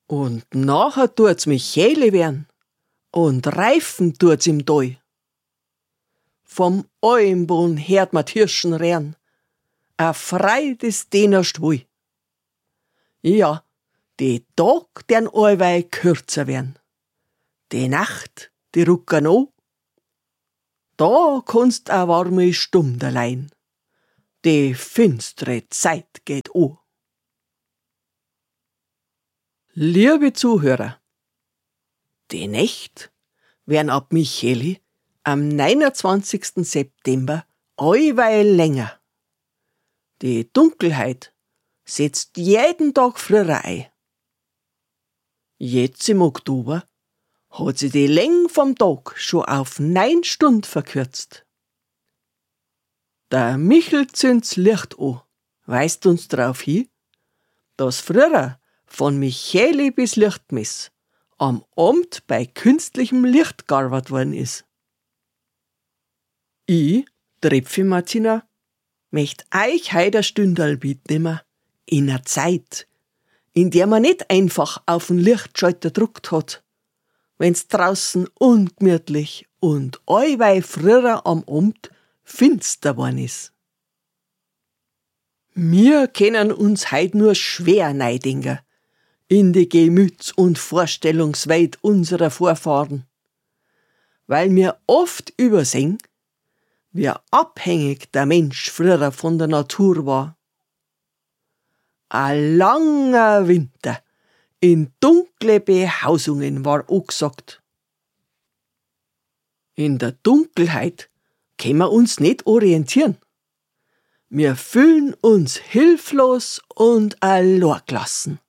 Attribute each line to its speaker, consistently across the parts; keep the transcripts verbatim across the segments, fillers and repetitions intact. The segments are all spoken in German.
Speaker 1: Und nachher tut's Michele werden und reifen tut's im Tal. Vom Almboden hört man Hirschen rennen, a Freud ist denerst wohl. Ja, die Tag deren allweil kürzer werden, die Nacht, die rucken an. Da kannst a warme Stunde leihen, die finstere Zeit geht an. Liebe Zuhörer, die Nächt werden ab Micheli am neunundzwanzigsten September allweil länger. Die Dunkelheit setzt jeden Tag früher ein. Jetzt im Oktober hat sie die Länge vom Tag schon auf neun Stunden verkürzt. Der Michel zündt's Licht an, weist uns darauf hin, dass früher von Micheli bis Lichtmess am Abend bei künstlichem Licht gearbeitet worden ist. Ich, Trepfi Martina, möcht euch heut ein Stündal mitnehmen in einer Zeit, in der man nicht einfach auf den Lichtschalter gedruckt hat, wenn's draußen ungemütlich und allweil früher am Abend finster worden ist. Wir können uns heut nur schwer neidenken in die Gemüts- und Vorstellungswelt unserer Vorfahren, weil wir oft übersehen, wie abhängig der Mensch früher von der Natur war. Ein langer Winter in dunkle Behausungen war angesagt. In der Dunkelheit können wir uns nicht orientieren. Wir fühlen uns hilflos und allein gelassen.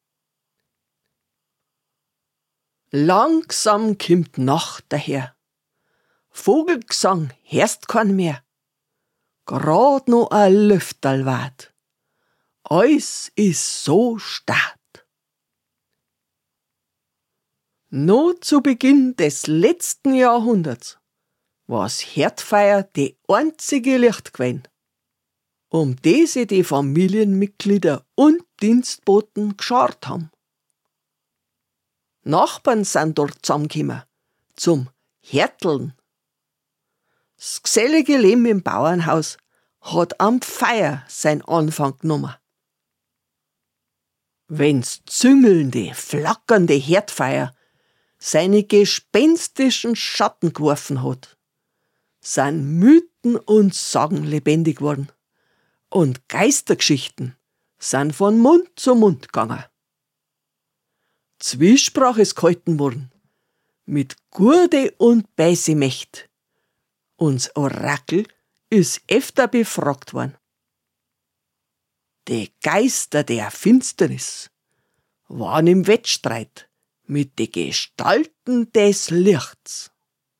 Speaker 1: Langsam kimmt Nacht daher. Vogelgesang hörst kein mehr. Grad noch ein Lüfterl wart. Alles ist so stad. Noch zu Beginn des letzten Jahrhunderts war's Herdfeuer die einzige Licht gewesen, um die sich die Familienmitglieder und Dienstboten geschart haben. Nachbarn sind dort zusammengekommen, zum Härteln. Das gesellige Leben im Bauernhaus hat am Feuer sein Anfang genommen. Wenn's züngelnde, flackernde Herdfeuer seine gespenstischen Schatten geworfen hat, sind Mythen und Sagen lebendig worden und Geistergeschichten sind von Mund zu Mund gegangen. Zwiesprach ist gehalten worden mit Gurde und Beißemächt. Uns Orakel ist öfter befragt worden. Die Geister der Finsternis waren im Wettstreit mit den Gestalten des Lichts.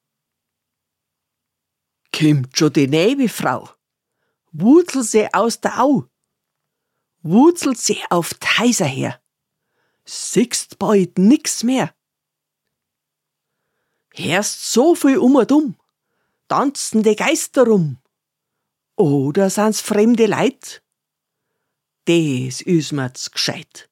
Speaker 1: Kimmt schon die Nebelfrau, wurzelt sie aus der Au, wurzelt sie auf Teiser her, siehst bald nix mehr. Hörst so viel um und um, tanzen die Geister rum, oder sind's fremde Leid? Des is mir's gescheit.